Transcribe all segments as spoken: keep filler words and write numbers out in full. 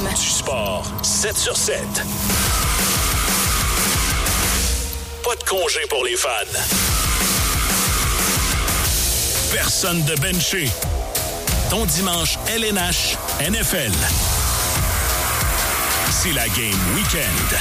com. Du sport, sept sur sept. Pas de congé pour les fans. Personne de benché. Ton dimanche L N H N F L. C'est la Game Weekend.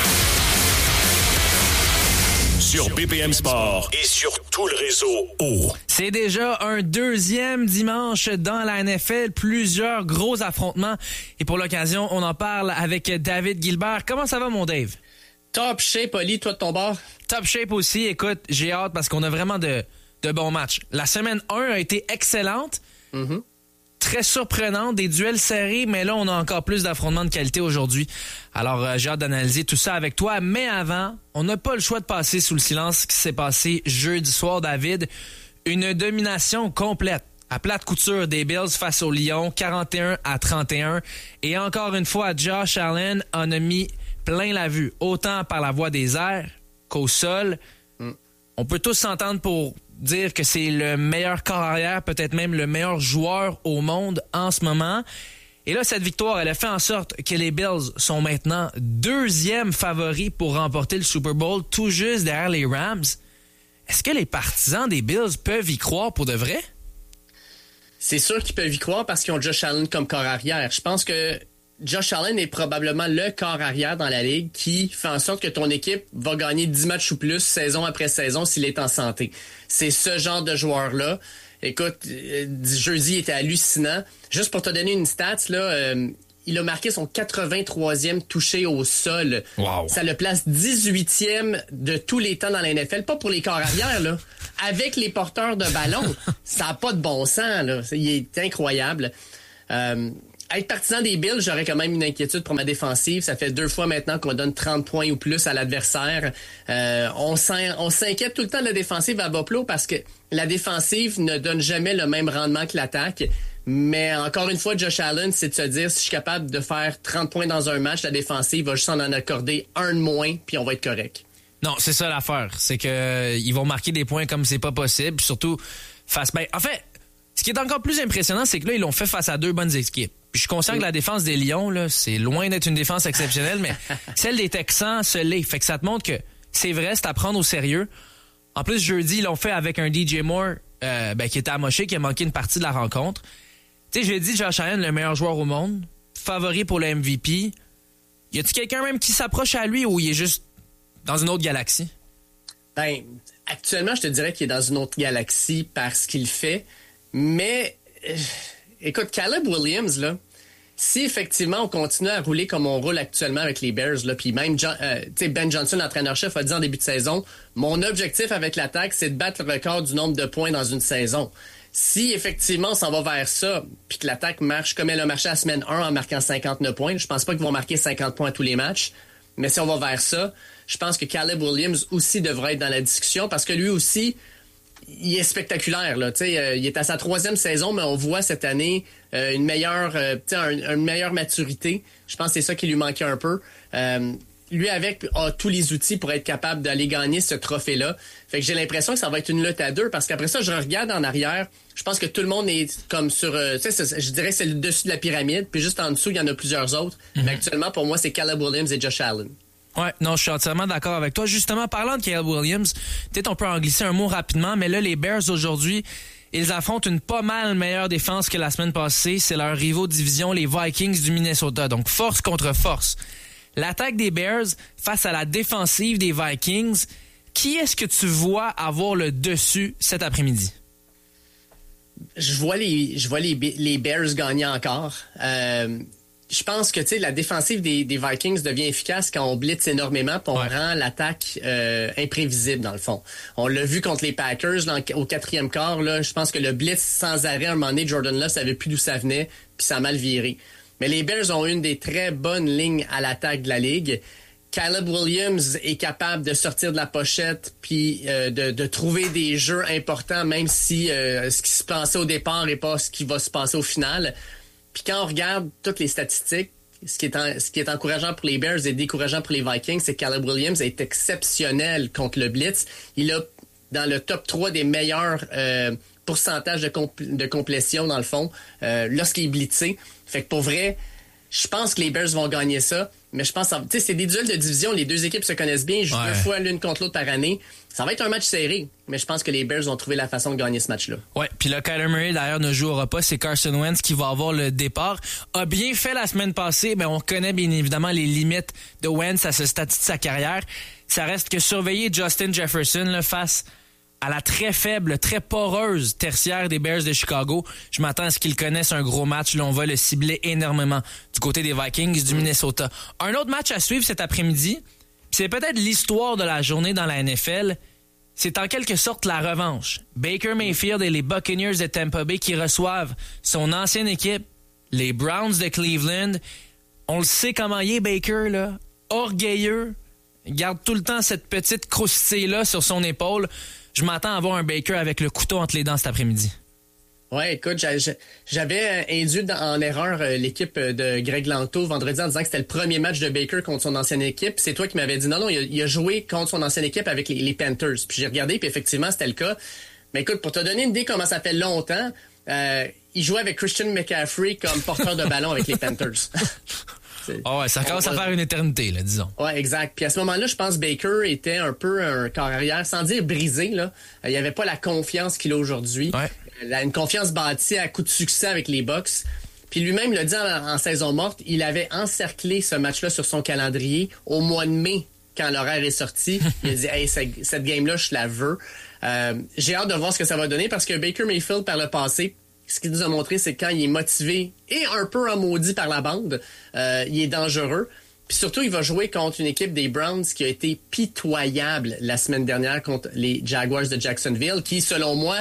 Sur B P M Sport et sur tout le réseau O. C'est déjà un deuxième dimanche dans la N F L. Plusieurs gros affrontements. Et pour l'occasion, on en parle avec David Gilbert. Comment ça va, mon Dave? Top shape, Oli, toi de ton bord? Top shape aussi. Écoute, j'ai hâte parce qu'on a vraiment de, de bons matchs. La semaine un a été excellente. Mm-hmm. Très surprenante, des duels serrés, mais là, on a encore plus d'affrontements de qualité aujourd'hui. Alors, euh, j'ai hâte d'analyser tout ça avec toi. Mais avant, on n'a pas le choix de passer sous le silence ce qui s'est passé jeudi soir, David. Une domination complète à plate couture des Bills face aux Lions, quarante et un à trente et un. Et encore une fois, Josh Allen en a mis plein la vue, autant par la voie des airs qu'au sol. Mm. On peut tous s'entendre pour dire que c'est le meilleur corps arrière, peut-être même le meilleur joueur au monde en ce moment. Et là, cette victoire, elle a fait en sorte que les Bills sont maintenant deuxième favoris pour remporter le Super Bowl, tout juste derrière les Rams. Est-ce que les partisans des Bills peuvent y croire pour de vrai? C'est sûr qu'ils peuvent y croire parce qu'ils ont Josh Allen comme corps arrière. Je pense que Josh Allen est probablement le corps arrière dans la ligue qui fait en sorte que ton équipe va gagner dix matchs ou plus saison après saison s'il est en santé. C'est ce genre de joueur-là. Écoute, euh, jeudi était hallucinant. Juste pour te donner une stat, là, euh, il a marqué son quatre-vingt-troisième touché au sol. Wow. Ça le place dix-huitième de tous les temps dans la N F L. Pas pour les corps arrière, là. Avec les porteurs de ballon. Ça n'a pas de bon sens, là. Il est incroyable. Euh, Être partisan des Bills, j'aurais quand même une inquiétude pour ma défensive. Ça fait deux fois maintenant qu'on donne trente points ou plus à l'adversaire. Euh, on, s'in- on s'inquiète tout le temps de la défensive à Buffalo parce que la défensive ne donne jamais le même rendement que l'attaque. Mais encore une fois, Josh Allen, c'est de se dire, si je suis capable de faire trente points dans un match, la défensive va juste en accorder un de moins, puis on va être correct. Non, c'est ça l'affaire. C'est que euh, ils vont marquer des points comme c'est pas possible. Surtout face... Ben, en fait, ce qui est encore plus impressionnant, c'est que là, ils l'ont fait face à deux bonnes équipes. Puis je suis conscient que la défense des Lions, là, c'est loin d'être une défense exceptionnelle, mais celle des Texans se l'est. Fait que ça te montre que c'est vrai, c'est à prendre au sérieux. En plus, jeudi, ils l'ont fait avec un D J Moore euh, ben, qui était amoché, qui a manqué une partie de la rencontre. Tu sais, j'ai dit Josh Allen, le meilleur joueur au monde, favori pour le M V P. Y a-tu quelqu'un même qui s'approche à lui ou il est juste dans une autre galaxie? Ben, actuellement, je te dirais qu'il est dans une autre galaxie par ce qu'il fait. Mais, euh, écoute, Caleb Williams, là, si effectivement on continue à rouler comme on roule actuellement avec les Bears, là, puis même John, euh, Ben Johnson, l'entraîneur-chef, a dit en début de saison, mon objectif avec l'attaque, c'est de battre le record du nombre de points dans une saison. Si effectivement on s'en va vers ça, puis que l'attaque marche comme elle a marché la semaine un en marquant cinquante-neuf points, je pense pas qu'ils vont marquer cinquante points à tous les matchs, mais si on va vers ça, je pense que Caleb Williams aussi devrait être dans la discussion parce que lui aussi, il est spectaculaire, là. Tu sais, euh, il est à sa troisième saison, mais on voit cette année euh, une meilleure, euh, tu sais, un, une meilleure maturité. Je pense que c'est ça qui lui manquait un peu. Euh, lui avec a tous les outils pour être capable d'aller gagner ce trophée-là. Fait que j'ai l'impression que ça va être une lutte à deux parce qu'après ça, je regarde en arrière. Je pense que tout le monde est comme sur, euh, tu sais, je dirais que c'est le dessus de la pyramide, puis juste en dessous, il y en a plusieurs autres. Mm-hmm. Mais actuellement, pour moi, c'est Caleb Williams et Josh Allen. Ouais, non, je suis entièrement d'accord avec toi. Justement, parlant de Caleb Williams, peut-être on peut en glisser un mot rapidement, mais là, les Bears aujourd'hui, ils affrontent une pas mal meilleure défense que la semaine passée. C'est leur rivaux de division, les Vikings du Minnesota. Donc, force contre force. L'attaque des Bears face à la défensive des Vikings, qui est-ce que tu vois avoir le dessus cet après-midi? Je vois les, je vois les, les Bears gagner encore. Euh, je pense que tu sais la défensive des, des Vikings devient efficace quand on blitz énormément puis on ouais. rend l'attaque euh, imprévisible dans le fond. On l'a vu contre les Packers dans, au quatrième quart. Là, je pense que le blitz sans arrêt, à un moment donné, Jordan Love savait plus d'où ça venait puis ça a mal viré. Mais les Bears ont une des très bonnes lignes à l'attaque de la ligue. Caleb Williams est capable de sortir de la pochette puis euh, de, de trouver des jeux importants, même si euh, ce qui se pensait au départ n'est pas ce qui va se passer au final. Puis quand on regarde toutes les statistiques, ce qui est, en, ce qui est encourageant pour les Bears et décourageant pour les Vikings, c'est que Caleb Williams est exceptionnel contre le blitz. Il a dans le top trois des meilleurs euh, pourcentages de, compl- de complétion, dans le fond, euh, lorsqu'il est blitzé. Fait que pour vrai, Je pense que les Bears vont gagner ça, mais je pense que c'est des duels de division. Les deux équipes se connaissent bien, ils jouent ouais. deux fois l'une contre l'autre par année. Ça va être un match serré, mais je pense que les Bears vont trouver la façon de gagner ce match-là. Ouais, puis là, Kyler Murray, d'ailleurs, ne jouera pas. C'est Carson Wentz qui va avoir le départ. A bien fait la semaine passée, mais on connaît bien évidemment les limites de Wentz à ce stade de sa carrière. Ça reste que surveiller Justin Jefferson là, face à la très faible, très poreuse tertiaire des Bears de Chicago. Je m'attends à ce qu'ils connaissent un gros match. Là, on va le cibler énormément du côté des Vikings du Minnesota. Un autre match à suivre cet après-midi, c'est peut-être l'histoire de la journée dans la N F L. C'est en quelque sorte la revanche. Baker Mayfield et les Buccaneers de Tampa Bay qui reçoivent son ancienne équipe, les Browns de Cleveland. On le sait comment il est, Baker, là. Orgueilleux. Il garde tout le temps cette petite croustille-là sur son épaule. Je m'attends à voir un Baker avec le couteau entre les dents cet après-midi. Ouais, écoute, j'avais induit en erreur l'équipe de Greg Lanto vendredi en disant que c'était le premier match de Baker contre son ancienne équipe. C'est toi qui m'avais dit non, non, il a, il a joué contre son ancienne équipe avec les, les Panthers. Puis j'ai regardé, puis effectivement, c'était le cas. Mais écoute, pour te donner une idée comment ça fait longtemps, euh, il jouait avec Christian McCaffrey comme porteur de ballon avec les Panthers. Oh ouais, ça commence on, à faire une éternité, là, disons. Ouais, exact. Puis à ce moment-là, je pense que Baker était un peu un corps arrière, sans dire brisé, là. Il n'y avait pas la confiance qu'il a aujourd'hui. Ouais. Il a une confiance bâtie à coup de succès avec les Bucs. Puis lui-même l'a dit en, en saison morte, il avait encerclé ce match-là sur son calendrier au mois de mai, quand l'horaire est sorti. Il a dit, hey, cette, cette game-là, je la veux. Euh, j'ai hâte de voir ce que ça va donner parce que Baker Mayfield, par le passé, ce qu'il nous a montré, c'est que quand il est motivé et un peu en maudit par la bande, euh, il est dangereux. Puis surtout, il va jouer contre une équipe des Browns qui a été pitoyable la semaine dernière contre les Jaguars de Jacksonville, qui, selon moi,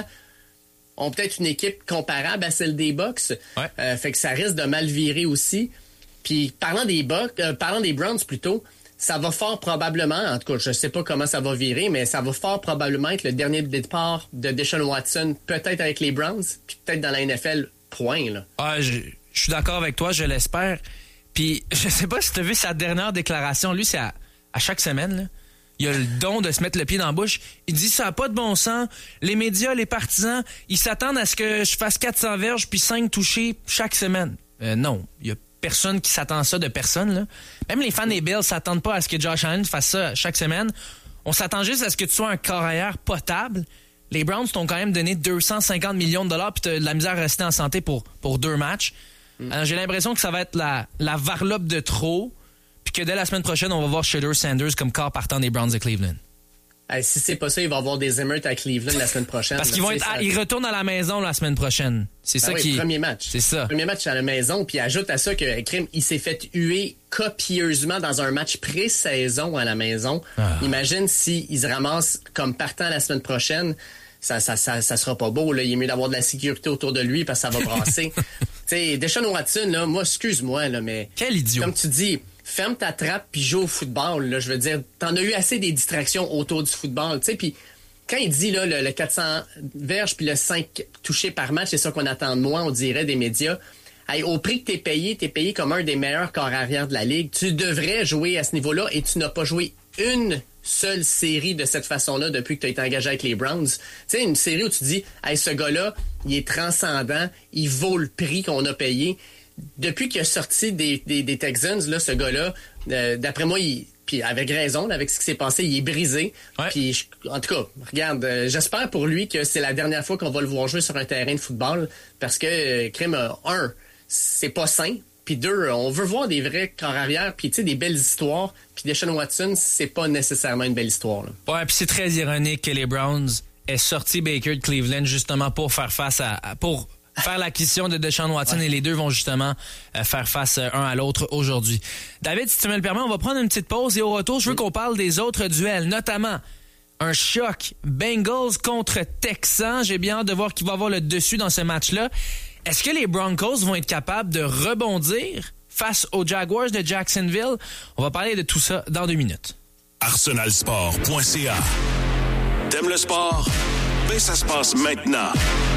ont peut-être une équipe comparable à celle des Bucs. Ouais. Euh, fait que ça risque de mal virer aussi. Puis parlant des Bucs, euh, parlant des Browns plutôt, ça va fort probablement, en tout cas, je sais pas comment ça va virer, mais ça va fort probablement être le dernier départ de Deshaun Watson, peut-être avec les Browns, puis peut-être dans la N F L, point, là. Ah, je, je suis d'accord avec toi, je l'espère. Puis, je sais pas si tu as vu sa dernière déclaration. Lui, c'est à, à chaque semaine, là. Il a le don de se mettre le pied dans la bouche. Il dit, ça n'a pas de bon sens. Les médias, les partisans, ils s'attendent à ce que je fasse quatre cents verges puis cinq touchés chaque semaine. Euh, non, il y a personne qui s'attend à ça de personne, là. Même les fans des Bills s'attendent pas à ce que Josh Allen fasse ça chaque semaine. On s'attend juste à ce que tu sois un corps arrière potable. Les Browns t'ont quand même donné deux cent cinquante millions de dollars puis t'as de la misère à rester en santé pour, pour deux matchs. Mm. Alors, j'ai l'impression que ça va être la, la varlope de trop puis que dès la semaine prochaine, on va voir Shedeur Sanders comme corps partant des Browns de Cleveland. Hey, si c'est pas ça, il va y avoir des émeutes à Cleveland la semaine prochaine. Parce qu'ils vont être, à, ils retournent à la maison la semaine prochaine. C'est ben ça oui, qui. Premier match. C'est ça. Premier match à la maison. Puis ajoute à ça que Krim, il s'est fait huer copieusement dans un match pré-saison à la maison. Ah. Imagine s'il se ramasse comme partant la semaine prochaine. Ça, ça, ça, ça sera pas beau, là. Il est mieux d'avoir de la sécurité autour de lui parce que ça va brasser. Tu sais, Deshaun Watson, là, moi, excuse-moi, là, mais. Quel idiot. Comme tu dis, ferme ta trappe puis joue au football, là. Je veux dire, t'en as eu assez des distractions autour du football, tu sais. Puis quand il dit, là, le, le quatre cents verges puis le cinq touchés par match, c'est ça qu'on attend de moi, on dirait, des médias. Hey, au prix que t'es payé, t'es payé comme un des meilleurs corps arrière de la Ligue. Tu devrais jouer à ce niveau-là et tu n'as pas joué une seule série de cette façon-là depuis que tu as été engagé avec les Browns. Tu sais, une série où tu dis, hey, ce gars-là, il est transcendant, il vaut le prix qu'on a payé. Depuis qu'il a sorti des, des, des Texans, là, ce gars-là, euh, d'après moi, il, puis avec raison, là, avec ce qui s'est passé, il est brisé. Ouais. Puis, je, en tout cas, regarde, euh, j'espère pour lui que c'est la dernière fois qu'on va le voir jouer sur un terrain de football parce que, euh, crime, euh, un, c'est pas sain. Puis deux, on veut voir des vrais corps arrière, puis tu sais, des belles histoires. Puis Deshaun Watson, c'est pas nécessairement une belle histoire, là. Ouais, puis c'est très ironique que les Browns aient sorti Baker de Cleveland justement pour faire face à... à pour faire l'acquisition de Deshaun Watson ouais. Et les deux vont justement euh, faire face euh, un à l'autre aujourd'hui. David, si tu me le permets, on va prendre une petite pause et au retour, je veux qu'on parle des autres duels, notamment un choc Bengals contre Texans. J'ai bien hâte de voir qui va avoir le dessus dans ce match-là. Est-ce que les Broncos vont être capables de rebondir face aux Jaguars de Jacksonville? On va parler de tout ça dans deux minutes. arsenal sport point c a. T'aimes le sport? Ben ça se passe maintenant.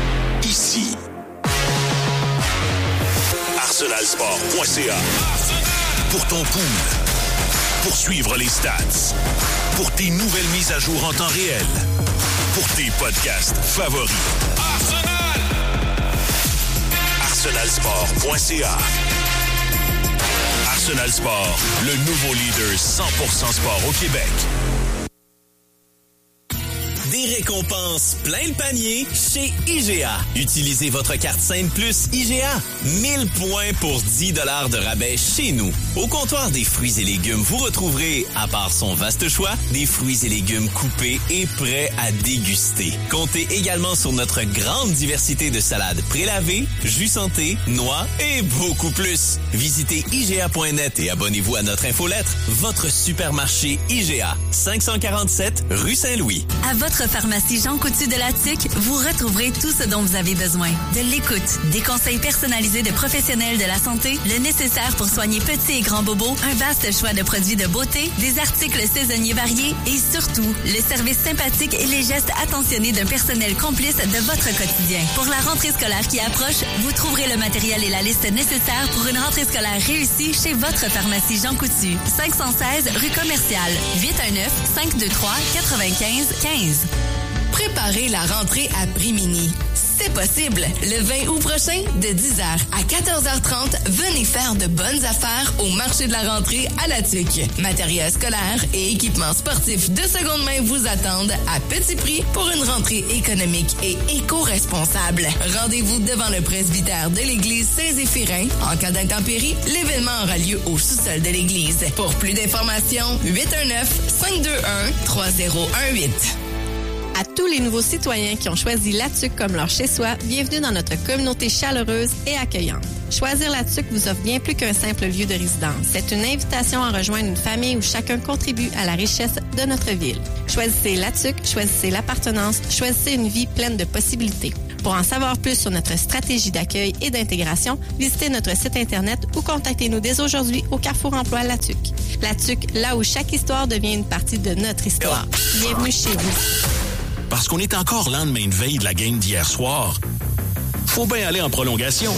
Ici. arsenal sport point c a. Pour ton pool. Pour suivre les stats. Pour tes nouvelles mises à jour en temps réel. Pour tes podcasts favoris. arsenal sport point c a. National Sport, le nouveau leader cent pour cent sport au Québec. Des récompenses plein le panier chez I G A. Utilisez votre carte Scène Plus I G A. mille points pour dix dollars de rabais chez nous. Au comptoir des fruits et légumes, vous retrouverez, à part son vaste choix, des fruits et légumes coupés et prêts à déguster. Comptez également sur notre grande diversité de salades prélavées, jus santé, noix et beaucoup plus. Visitez I G A point net et abonnez-vous à notre infolettre. Votre supermarché I G A, cinq cent quarante-sept rue Saint-Louis. À votre pharmacie Jean Coutu de la Tuque, vous retrouverez tout ce dont vous avez besoin. De l'écoute, des conseils personnalisés de professionnels de la santé, le nécessaire pour soigner petits et grands bobos, un vaste choix de produits de beauté, des articles saisonniers variés et surtout, le service sympathique et les gestes attentionnés d'un personnel complice de votre quotidien. Pour la rentrée scolaire qui approche, vous trouverez le matériel et la liste nécessaires pour une rentrée scolaire réussie chez votre pharmacie Jean Coutu. cinq cent seize rue Commerciale, huit un neuf, cinq deux trois, quatre-vingt-quinze quinze. Préparez la rentrée à Prix Mini. C'est possible. Le vingt août prochain, de dix heures à quatorze heures trente, venez faire de bonnes affaires au marché de la rentrée à la Tuque. Matériel scolaire et équipements sportifs de seconde main vous attendent à petit prix pour une rentrée économique et éco-responsable. Rendez-vous devant le presbytère de l'église Saint-Zéphirin. En cas d'intempérie, l'événement aura lieu au sous-sol de l'église. Pour plus d'informations, huit un neuf, cinq deux un, trois zéro un huit. À tous les nouveaux citoyens qui ont choisi La Tuque comme leur chez-soi, bienvenue dans notre communauté chaleureuse et accueillante. Choisir La Tuque vous offre bien plus qu'un simple lieu de résidence. C'est une invitation à rejoindre une famille où chacun contribue à la richesse de notre ville. Choisissez La Tuque, choisissez l'appartenance, choisissez une vie pleine de possibilités. Pour en savoir plus sur notre stratégie d'accueil et d'intégration, visitez notre site Internet ou contactez-nous dès aujourd'hui au Carrefour Emploi La Tuque. La Tuque, là où chaque histoire devient une partie de notre histoire. Bienvenue chez vous. Parce qu'on est encore lendemain de veille de la game d'hier soir, faut bien aller en prolongation.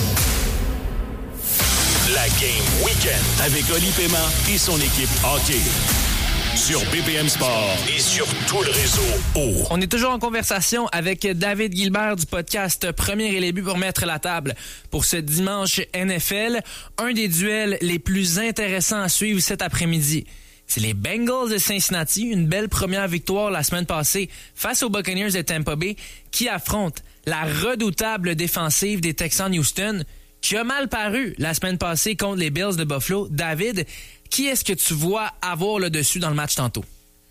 La game week-end avec Oli Paiement et son équipe hockey. Sur B P M Sport et sur tout le réseau O. On est toujours en conversation avec David Gilbert du podcast Premier et les buts pour mettre la table pour ce dimanche N F L. Un des duels les plus intéressants à suivre cet après-midi. C'est les Bengals de Cincinnati, une belle première victoire la semaine passée face aux Buccaneers de Tampa Bay, qui affrontent la redoutable défensive des Texans Houston, qui a mal paru la semaine passée contre les Bills de Buffalo. David, qui est-ce que tu vois avoir le dessus dans le match tantôt?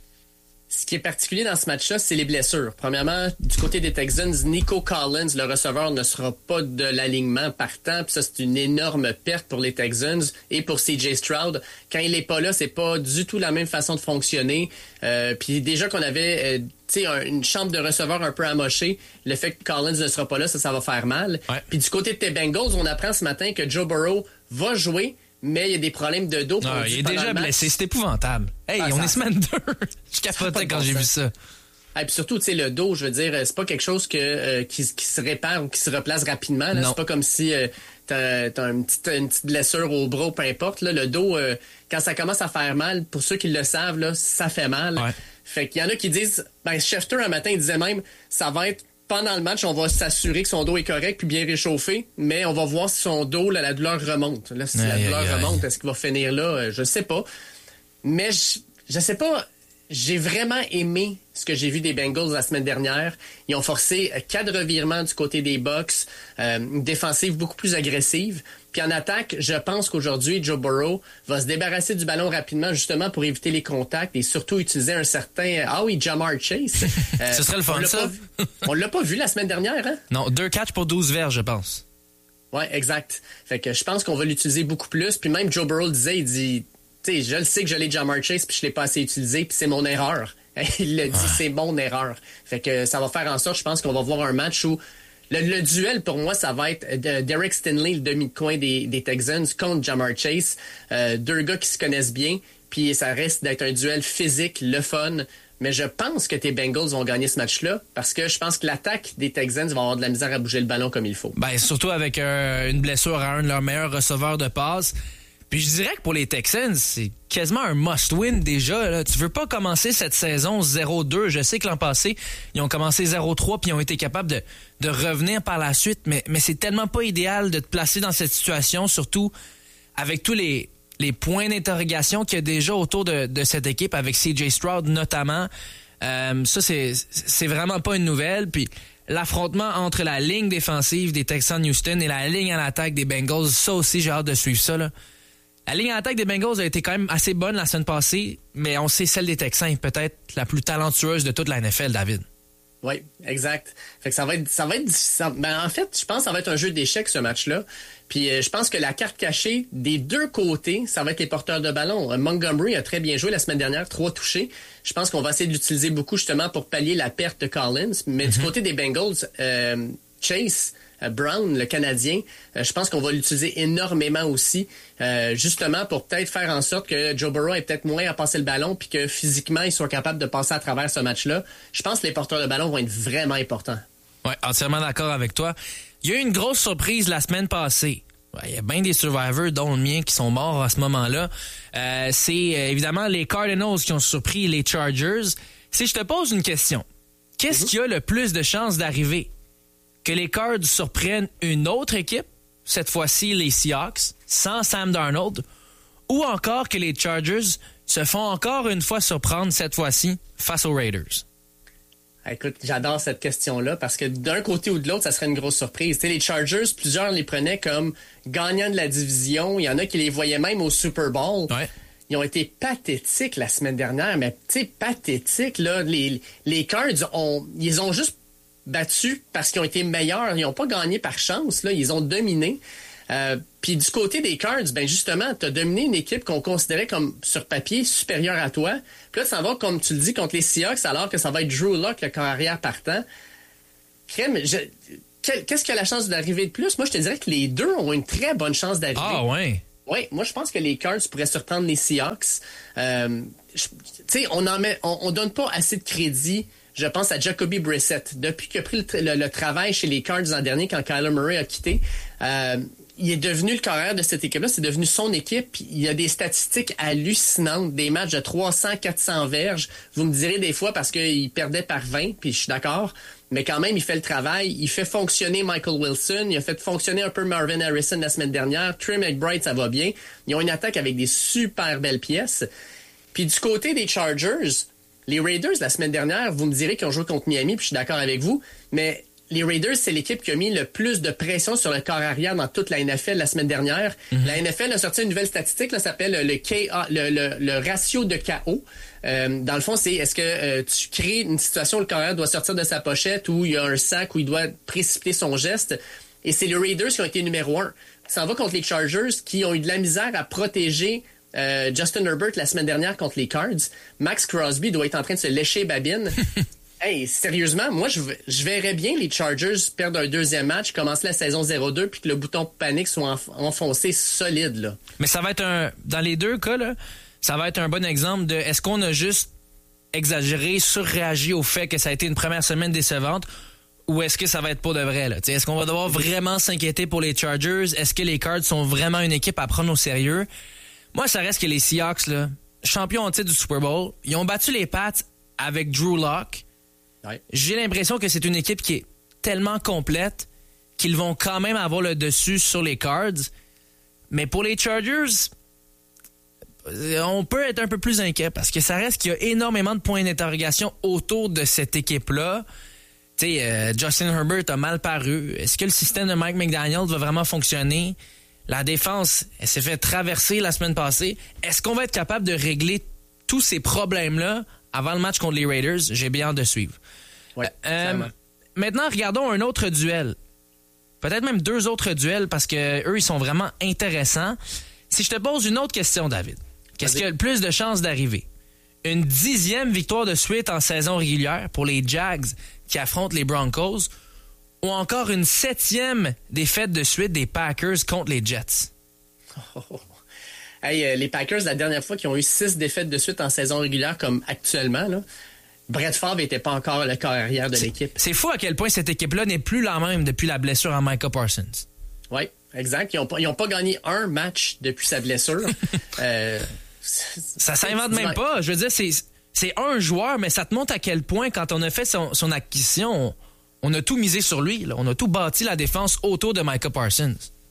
Ce qui est particulier dans ce match-là, c'est les blessures. Premièrement, du côté des Texans, Nico Collins, le receveur, ne sera pas de l'alignement partant. Puis ça, c'est une énorme perte pour les Texans et pour C J Stroud. Quand il est pas là, c'est pas du tout la même façon de fonctionner. Euh, puis déjà qu'on avait, euh, tu sais, un, une chambre de receveur un peu amochée, le fait que Collins ne sera pas là, ça, ça va faire mal. Ouais. Puis du côté de tes Bengals, on apprend ce matin que Joe Burrow va jouer, mais il y a des problèmes de dos. Ah, il est déjà blessé, c'est épouvantable. Hey, ah, on est semaine deux. Je capotais quand j'ai vu ça. Et puis surtout, tu sais, le dos, je veux dire, c'est pas quelque chose que euh, qui, qui se répare ou qui se replace rapidement. Là. C'est pas comme si euh, t'as, t'as une, petite, une petite blessure au bras, peu importe. Là. Le dos, euh, quand ça commence à faire mal, pour ceux qui le savent, là, ça fait mal. Ouais. Fait qu'il y en a qui disent, ben Schefter, un matin, il disait même, ça va être pendant le match, on va s'assurer que son dos est correct puis bien réchauffé, mais on va voir si son dos, là, la douleur remonte. Là, si aïe, la douleur aïe, remonte, aïe. Est-ce qu'il va finir là? Je sais pas. Mais je, je sais pas. J'ai vraiment aimé ce que j'ai vu des Bengals la semaine dernière. Ils ont forcé quatre revirements du côté des Bucs, euh, une défensive beaucoup plus agressive. Puis en attaque, je pense qu'aujourd'hui, Joe Burrow va se débarrasser du ballon rapidement justement pour éviter les contacts et surtout utiliser un certain... Ah oui, Ja'Marr Chase. Euh, Ce serait le fun, ça. Pas, on l'a pas vu la semaine dernière, hein? Non, deux catchs pour douze verges, je pense. Ouais, exact. Fait que je pense qu'on va l'utiliser beaucoup plus. Puis même Joe Burrow le disait, il dit... Tu sais, je le sais que je l'ai Ja'Marr Chase puis je l'ai pas assez utilisé puis c'est mon erreur. Il le dit, ouais. C'est mon erreur. Fait que ça va faire en sorte, je pense qu'on va voir un match où le, le duel, pour moi, ça va être de Derek Stingley, le demi-coin des, des Texans, contre Ja'Marr Chase. Euh, deux gars qui se connaissent bien, puis ça reste d'être un duel physique, le fun. Mais je pense que tes Bengals vont gagner ce match-là parce que je pense que l'attaque des Texans va avoir de la misère à bouger le ballon comme il faut. Ben, surtout avec euh, une blessure à un de leurs meilleurs receveurs de passe. Puis je dirais que pour les Texans, c'est quasiment un must-win déjà. Là. Tu veux pas commencer cette saison zéro deux. Je sais que l'an passé, ils ont commencé zéro trois puis ils ont été capables de, de revenir par la suite. Mais, mais c'est tellement pas idéal de te placer dans cette situation, surtout avec tous les, les points d'interrogation qu'il y a déjà autour de, de cette équipe, avec C J Stroud notamment. Euh, ça, c'est, c'est vraiment pas une nouvelle. Puis l'affrontement entre la ligne défensive des Texans de Houston et la ligne à l'attaque des Bengals, ça aussi, j'ai hâte de suivre ça, là. La ligne à l'attaque des Bengals a été quand même assez bonne la semaine passée, mais on sait celle des Texans est peut-être la plus talentueuse de toute la N F L, David. Oui, exact. Fait que ça va être, ça va être, ça, ben en fait, je pense que ça va être un jeu d'échecs ce match-là. Puis euh, je pense que la carte cachée des deux côtés, ça va être les porteurs de ballon. Euh, Montgomery a très bien joué la semaine dernière, trois touchés. Je pense qu'on va essayer de l'utiliser beaucoup justement pour pallier la perte de Collins. Mais mm-hmm. du côté des Bengals, euh, Chase euh, Brown, le Canadien, euh, je pense qu'on va l'utiliser énormément aussi, euh, justement pour peut-être faire en sorte que Joe Burrow ait peut-être moins à passer le ballon puis que physiquement, il soit capable de passer à travers ce match-là. Je pense que les porteurs de ballon vont être vraiment importants. Oui, entièrement d'accord avec toi. Il y a eu une grosse surprise la semaine passée. Il y a bien des survivors, dont le mien, qui sont morts à ce moment-là. Euh, c'est euh, évidemment les Cardinals qui ont surpris les Chargers. Si je te pose une question, qu'est-ce mm-hmm. qui a le plus de chances d'arriver? Que les Cards surprennent une autre équipe, cette fois-ci les Seahawks, sans Sam Darnold, ou encore que les Chargers se font encore une fois surprendre, cette fois-ci, face aux Raiders? Écoute, j'adore cette question-là parce que d'un côté ou de l'autre, ça serait une grosse surprise. Tu sais, les Chargers, plusieurs les prenaient comme gagnants de la division. Il y en a qui les voyaient même au Super Bowl. Ouais. Ils ont été pathétiques la semaine dernière, mais tu sais, pathétiques, là. Les, les Cards, ont, ils ont juste battu parce qu'ils ont été meilleurs. Ils n'ont pas gagné par chance, là. Ils ont dominé. Euh, Puis du côté des Cards, ben justement, tu as dominé une équipe qu'on considérait comme, sur papier, supérieure à toi. Puis là, ça va, comme tu le dis, contre les Seahawks, alors que ça va être Drew Lock, le corps arrière partant. Crème, je, qu'est-ce qui a la chance d'arriver de plus? Moi, je te dirais que les deux ont une très bonne chance d'arriver. Ah, ouais? Oui, moi, je pense que les Cards pourraient surprendre les Seahawks. Euh, tu sais, on en met, on, on donne pas assez de crédit. Je pense à Jacoby Brissett. Depuis qu'il a pris le, le, le travail chez les Cards l'an dernier, quand Kyler Murray a quitté, euh, il est devenu le carrière de cette équipe-là. C'est devenu son équipe. Il y a des statistiques hallucinantes, des matchs de trois cents, quatre cents verges. Vous me direz des fois parce qu'il perdait par vingt, puis je suis d'accord. Mais quand même, il fait le travail. Il fait fonctionner Michael Wilson. Il a fait fonctionner un peu Marvin Harrison la semaine dernière. Trey McBride, ça va bien. Ils ont une attaque avec des super belles pièces. Puis du côté des Chargers, les Raiders, la semaine dernière, vous me direz qu'ils ont joué contre Miami, puis je suis d'accord avec vous, mais les Raiders, c'est l'équipe qui a mis le plus de pression sur le corps arrière dans toute la N F L la semaine dernière. Mm-hmm. La N F L a sorti une nouvelle statistique, là, ça s'appelle le K A, le, le, le ratio de K O. Euh, dans le fond, c'est est-ce que euh, tu crées une situation où le corps arrière doit sortir de sa pochette, où il y a un sac, où il doit précipiter son geste. Et c'est les Raiders qui ont été numéro un. Ça va contre les Chargers qui ont eu de la misère à protéger euh, Justin Herbert la semaine dernière contre les Cards. Max Crosby doit être en train de se lécher babine. Hey, sérieusement, moi, je, je verrais bien les Chargers perdre un deuxième match, commencer la saison zéro deux, puis que le bouton panique soit enf- enfoncé solide, là. Mais ça va être un... Dans les deux cas, là, ça va être un bon exemple de... Est-ce qu'on a juste exagéré, surréagi au fait que ça a été une première semaine décevante, ou est-ce que ça va être pour de vrai, là? T'sais, est-ce qu'on va devoir vraiment s'inquiéter pour les Chargers? Est-ce que les Cards sont vraiment une équipe à prendre au sérieux? Moi, ça reste que les Seahawks, là, champions en titre du Super Bowl, ils ont battu les Pats avec Drew Lock. Ouais. J'ai l'impression que c'est une équipe qui est tellement complète qu'ils vont quand même avoir le dessus sur les Cards. Mais pour les Chargers, on peut être un peu plus inquiet parce que ça reste qu'il y a énormément de points d'interrogation autour de cette équipe-là. Tu sais, euh, Justin Herbert a mal paru. Est-ce que le système de Mike McDaniel va vraiment fonctionner? La défense, elle s'est fait traverser la semaine passée. Est-ce qu'on va être capable de régler tous ces problèmes-là avant le match contre les Raiders? J'ai bien hâte de suivre. Ouais, euh, maintenant, regardons un autre duel. Peut-être même deux autres duels parce que eux, ils sont vraiment intéressants. Si je te pose une autre question, David, qu'est-ce Vas-y. qui a le plus de chances d'arriver? Une dixième victoire de suite en saison régulière pour les Jags qui affrontent les Broncos ou encore une septième défaite de suite des Packers contre les Jets? Oh, oh. Hey, euh, les Packers, la dernière fois qu'ils ont eu six défaites de suite en saison régulière comme actuellement, là, Brett Favre n'était pas encore le corps arrière de c'est, l'équipe. C'est fou à quel point cette équipe-là n'est plus la même depuis la blessure à Micah Parsons. Oui, exact. Ils n'ont pas, ils ont pas gagné un match depuis sa blessure. euh, ça s'invente même pas. Je veux dire, c'est, c'est un joueur, mais ça te montre à quel point, quand on a fait son, son acquisition, on, on a tout misé sur lui. Là. On a tout bâti la défense autour de Micah Parsons.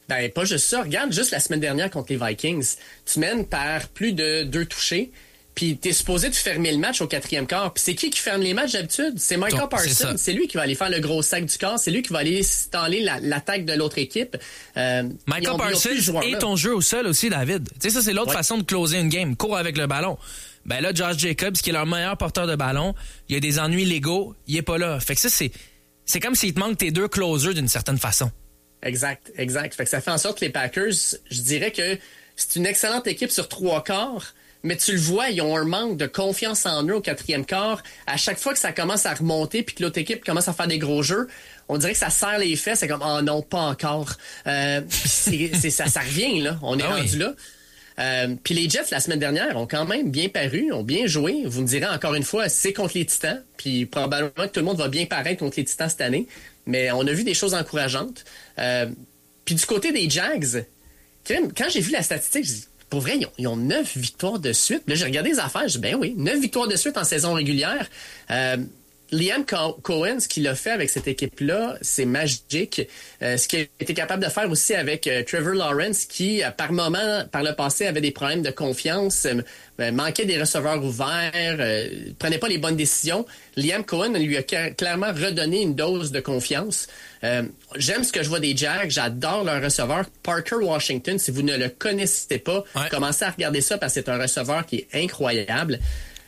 Ben, pas juste ça. Regarde, juste la semaine dernière contre les Vikings, tu mènes par plus de deux touchés, puis t'es supposé de fermer le match au quatrième quart. Puis c'est qui qui ferme les matchs d'habitude? C'est Micah Donc, Parsons. c'est, c'est lui qui va aller faire le gros sac du corps. C'est lui qui va aller staller la, l'attaque de l'autre équipe. Euh, Micah Parsons et ton jeu au sol aussi, David. Tu sais, ça, c'est l'autre ouais. façon de closer une game. Cours avec le ballon. Ben là, Josh Jacobs, qui est leur meilleur porteur de ballon, il y a des ennuis légaux, il est pas là. Fait que ça, c'est, c'est comme s'il te manque tes deux closers d'une certaine façon. Exact, exact. Fait que ça fait en sorte que les Packers, je dirais que c'est une excellente équipe sur trois quarts, mais tu le vois, ils ont un manque de confiance en eux au quatrième quart. À chaque fois que ça commence à remonter puis que l'autre équipe commence à faire des gros jeux, on dirait que ça serre les fesses. C'est comme, oh non, pas encore. Euh, c'est, c'est, ça, ça revient, là. On est ah rendu oui. là. Euh, puis les Jets, la semaine dernière, ont quand même bien paru, ont bien joué. Vous me direz encore une fois, c'est contre les Titans. Puis probablement que tout le monde va bien paraître contre les Titans cette année. Mais on a vu des choses encourageantes. Euh, puis du côté des Jags, quand j'ai vu la statistique, je dis, pour vrai, ils ont, ils ont neuf victoires de suite. Là, j'ai regardé les affaires, je dis, ben oui, neuf victoires de suite en saison régulière. Euh, Liam Cohen, ce qu'il a fait avec cette équipe-là, c'est magique. Euh, ce qu'il a été capable de faire aussi avec euh, Trevor Lawrence, qui, euh, par moment, par le passé, avait des problèmes de confiance, euh, manquait des receveurs ouverts, euh, prenait pas les bonnes décisions. Liam Cohen lui a clairement redonné une dose de confiance. Euh, j'aime ce que je vois des Jags, j'adore leur receveur. Parker Washington, si vous ne le connaissez pas, ouais. commencez à regarder ça parce que c'est un receveur qui est incroyable.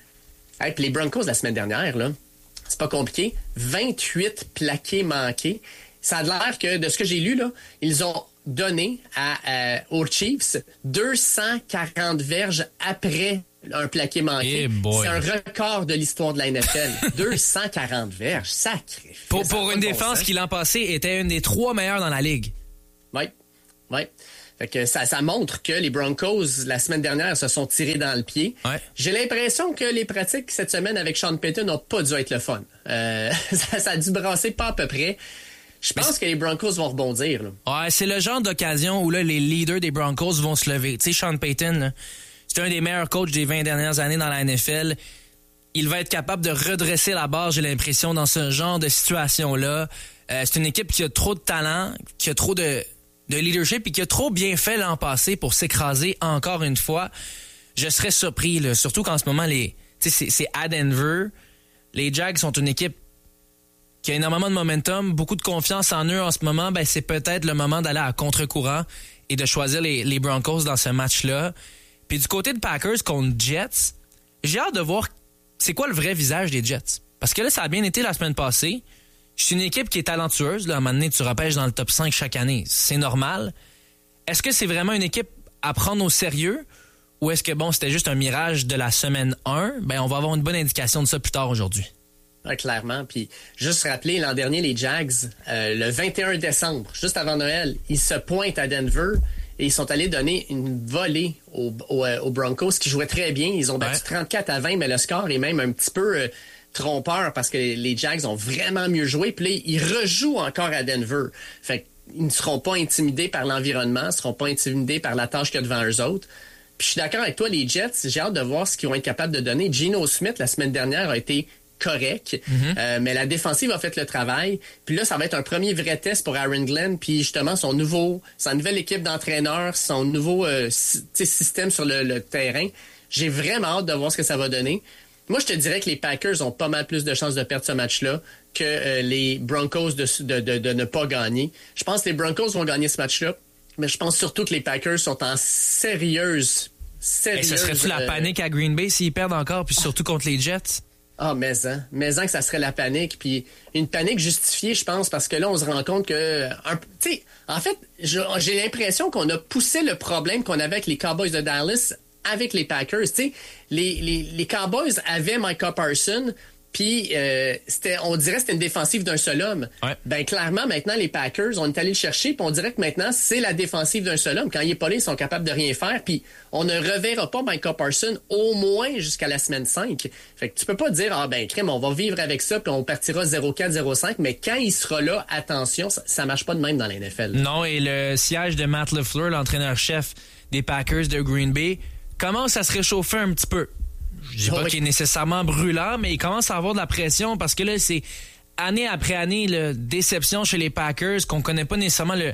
Hey, puis les Broncos, la semaine dernière, là, c'est pas compliqué. vingt-huit plaqués manqués. Ça a l'air que, de ce que j'ai lu, là, ils ont donné à, euh, aux Chiefs deux cent quarante verges après un plaqué manqué. Hey c'est un record de l'histoire de la N F L. deux cent quarante verges. Sacré. Pour, pour une défense qui, l'an passé, était une des trois meilleures dans la Ligue. Oui. Oui. Fait que ça, ça montre que les Broncos, la semaine dernière, se sont tirés dans le pied. Ouais. J'ai l'impression que les pratiques cette semaine avec Sean Payton n'ont pas dû être le fun. Euh, ça, ça a dû brasser pas à peu près. Je pense que les Broncos vont rebondir. Là. Ouais, c'est le genre d'occasion où là, les leaders des Broncos vont se lever. Tu sais, Sean Payton, là, c'est un des meilleurs coachs des vingt dernières années dans la N F L. Il va être capable de redresser la barre, j'ai l'impression, dans ce genre de situation-là. Euh, c'est une équipe qui a trop de talent, qui a trop de... de leadership et qui a trop bien fait l'an passé pour s'écraser encore une fois. Je serais surpris, là, surtout qu'en ce moment, les, c'est, c'est à Denver. Les Jags sont une équipe qui a énormément de momentum, beaucoup de confiance en eux en ce moment. Ben, c'est peut-être le moment d'aller à contre-courant et de choisir les, les Broncos dans ce match-là. Puis du côté de Packers contre Jets, j'ai hâte de voir c'est quoi le vrai visage des Jets. Parce que là, ça a bien été la semaine passée. C'est une équipe qui est talentueuse. Là, à un moment donné, tu repêches dans le top cinq chaque année. C'est normal. Est-ce que c'est vraiment une équipe à prendre au sérieux? Ou est-ce que, bon, c'était juste un mirage de la semaine un? Ben, on va avoir une bonne indication de ça plus tard aujourd'hui. Ouais, clairement. Puis, juste rappeler, l'an dernier, les Jags, euh, le vingt et un décembre, juste avant Noël, ils se pointent à Denver et ils sont allés donner une volée aux, aux, aux Broncos qui jouaient très bien. Ils ont battu ouais. trente-quatre à vingt, mais le score est même un petit peu... Euh, trompeur parce que les Jags ont vraiment mieux joué. Puis là, ils rejouent encore à Denver. Fait qu'ils ne seront pas intimidés par l'environnement, ne seront pas intimidés par la tâche qu'il y a devant eux autres. Puis je suis d'accord avec toi, les Jets, j'ai hâte de voir ce qu'ils vont être capables de donner. Geno Smith, la semaine dernière, a été correct, mm-hmm. euh, mais la défensive a fait le travail. Puis là, ça va être un premier vrai test pour Aaron Glenn, puis justement son nouveau, sa nouvelle équipe d'entraîneurs, son nouveau euh, système sur le, le terrain. J'ai vraiment hâte de voir ce que ça va donner. Moi, je te dirais que les Packers ont pas mal plus de chances de perdre ce match-là que euh, les Broncos de, de, de, de ne pas gagner. Je pense que les Broncos vont gagner ce match-là, mais je pense surtout que les Packers sont en sérieuse, sérieuse... Et ce serait-tu euh, la panique à Green Bay s'ils perdent encore, puis surtout contre les Jets? Ah, mais hein, mais hein que ça serait la panique, puis une panique justifiée, je pense, parce que là, on se rend compte que... Tu sais, en fait, je, j'ai l'impression qu'on a poussé le problème qu'on avait avec les Cowboys de Dallas avec les Packers. Tu sais, les, les, les Cowboys avaient Micah Parsons, puis euh, c'était, on dirait que c'était une défensive d'un seul homme. Ouais. Ben clairement, maintenant, les Packers, on est allé le chercher, puis on dirait que maintenant, c'est la défensive d'un seul homme. Quand il est pas là, ils sont capables de rien faire, puis on ne reverra pas Micah Parsons au moins jusqu'à la semaine cinq. Fait que tu peux pas dire, ah ben crème, on va vivre avec ça, puis on partira zéro quatre zéro cinq, mais quand il sera là, attention, ça, ça marche pas de même dans la N F L. Non, et le siège de Matt LaFleur, l'entraîneur-chef des Packers de Green Bay, commence à se réchauffer un petit peu. Je dis pas oui. qu'il est nécessairement brûlant, mais il commence à avoir de la pression parce que là, c'est année après année, là, déception chez les Packers, qu'on connaît pas nécessairement le,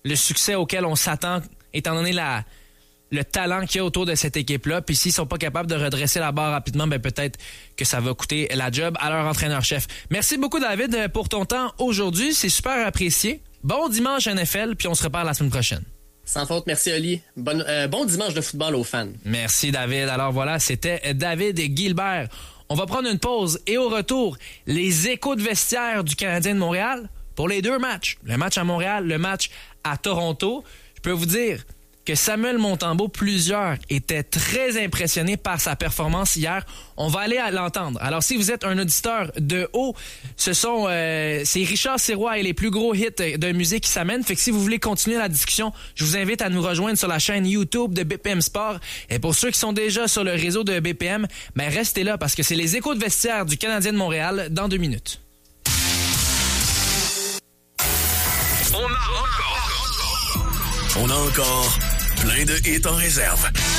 le succès auquel on s'attend, étant donné la, le talent qu'il y a autour de cette équipe-là. Puis s'ils sont pas capables de redresser la barre rapidement, ben peut-être que ça va coûter la job à leur entraîneur-chef. Merci beaucoup, David, pour ton temps aujourd'hui. C'est super apprécié. Bon dimanche N F L, puis on se reparle la semaine prochaine. Sans faute, merci Oli. Bon, euh, bon dimanche de football aux fans. Merci David. Alors voilà, c'était David Guilbert. On va prendre une pause et au retour, les échos de vestiaire du Canadien de Montréal pour les deux matchs. Le match à Montréal, le match à Toronto. Je peux vous dire que Samuel Montembeault, plusieurs étaient très impressionnés par sa performance hier. On va aller à l'entendre. Alors, si vous êtes un auditeur de haut, ce sont euh, c'est Richard Sirois et les plus gros hits de musique qui s'amènent. Fait que si vous voulez continuer la discussion, je vous invite à nous rejoindre sur la chaîne YouTube de B P M Sport. Et pour ceux qui sont déjà sur le réseau de B P M, ben restez là parce que c'est les échos de vestiaire du Canadien de Montréal dans deux minutes. On a encore... On a encore plein de hits en réserve.